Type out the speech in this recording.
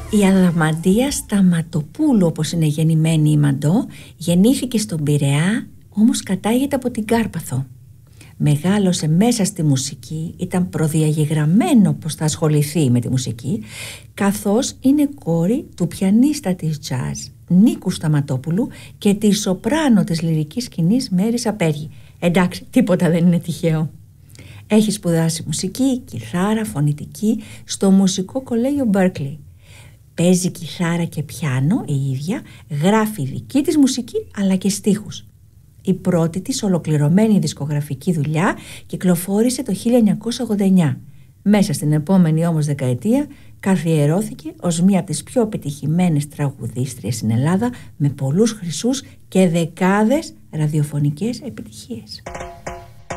Η Αδαμαντία Σταματοπούλου, όπως είναι γεννημένη η Μαντώ, γεννήθηκε στον Πειραιά, όμως κατάγεται από την Κάρπαθο. Μεγάλωσε μέσα στη μουσική, ήταν προδιαγεγραμμένο πως θα ασχοληθεί με τη μουσική, καθώς είναι κόρη του πιανίστα της jazz Νίκου Σταματόπουλου και τη σοπράνο της λυρικής σκηνής Μέρης Απέργη. Εντάξει, τίποτα δεν είναι τυχαίο. Έχει σπουδάσει μουσική, κιθάρα, φωνητική στο Μουσικό Κολέγιο Μπέρκλι. Παίζει κιθάρα και πιάνο η ίδια, γράφει δική της μουσική αλλά και στίχους. Η πρώτη της ολοκληρωμένη δισκογραφική δουλειά κυκλοφόρησε το 1989. Μέσα στην επόμενη όμως δεκαετία καθιερώθηκε ως μία από τις πιο πετυχημένες τραγουδίστριες στην Ελλάδα, με πολλούς χρυσούς και δεκάδες ραδιοφωνικές επιτυχίες.